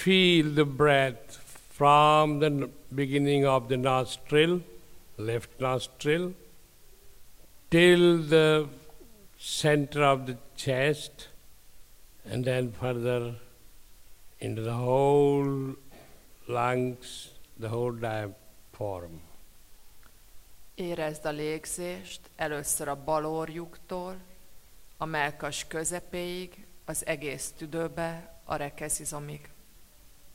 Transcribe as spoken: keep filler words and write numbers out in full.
feel the breath from the beginning of the nostril, left nostril, till the center of the chest, and then further into the whole lungs, the whole diaphragm. Érezd a légzést először a bal orrjuktól, a mellkas közepéig, az egész tüdőbe, a rekeszizomig.